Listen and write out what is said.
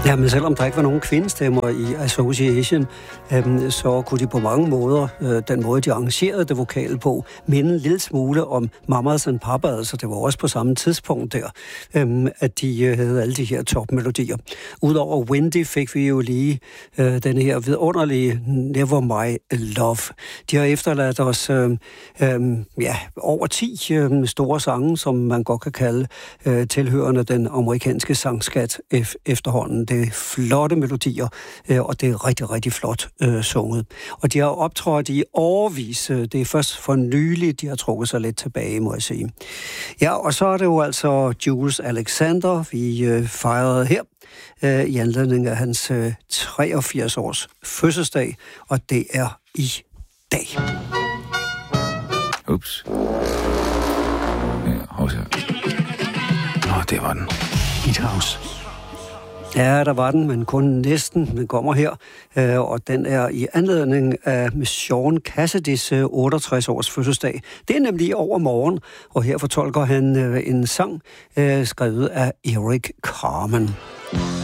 Ja, men selvom der ikke var nogen kvindestemmer i Association, så kunne de på mange måder, den måde de arrangerede det vokale på, minde en lille smule om Mamas and Papas, så det var også på samme tidspunkt der, at de havde alle de her topmelodier. Udover Wendy fik vi jo lige den her vidunderlige Never My Love. De har efterladt os over 10 store sange, som man godt kan kalde tilhørende den amerikanske sangskat efterhånden. Det er flotte melodier, og det er rigtig, rigtig flot sunget. Og de har optrådt i årevis. Det er først for nylig, de har trukket sig lidt tilbage, må jeg sige. Ja, og så er det jo altså Jules Alexander, vi fejrede her i anledning af hans 83 års fødselsdag, og det er i dag. Ups. Det var den. Hit House. Ja, der var den, men kun næsten. Den kommer her, og den er i anledning af Sean Cassidys 68 års fødselsdag. Det er nemlig over morgen, og her fortolker han en sang skrevet af Eric Carmen.